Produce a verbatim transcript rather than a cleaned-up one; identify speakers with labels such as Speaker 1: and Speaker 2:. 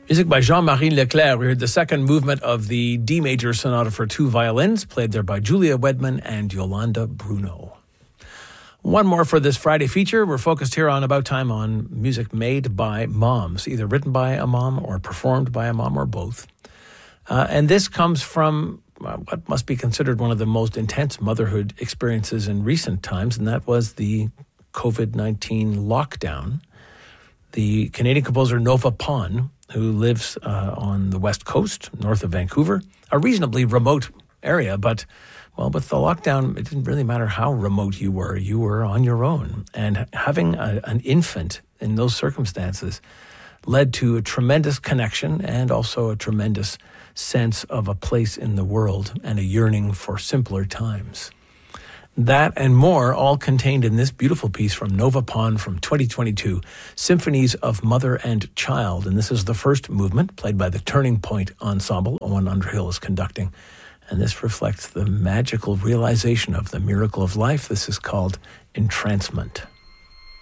Speaker 1: Music by Jean-Marie Leclerc. We heard the second movement of the D major sonata for two violins, played there by Julia Wedman and Yolanda Bruno. One more for this Friday feature. We're focused here on About Time on music made by moms, either written by a mom or performed by a mom or both. Uh, and this comes from uh, what must be considered one of the most intense motherhood experiences in recent times, and that was the covid nineteen lockdown. The Canadian composer Nova Pon, who lives uh, on the West Coast, north of Vancouver, a reasonably remote area, but, well, with the lockdown, it didn't really matter how remote you were. You were on your own. And having a, an infant in those circumstances led to a tremendous connection and also a tremendous sense of a place in the world and a yearning for simpler times. That and more all contained in this beautiful piece from Nova Pon from twenty twenty-two, Symphonies of Mother and Child. And this is the first movement, played by the Turning Point Ensemble. Owen Underhill is conducting. And this reflects the magical realization of the miracle of life. This is called Entrancement.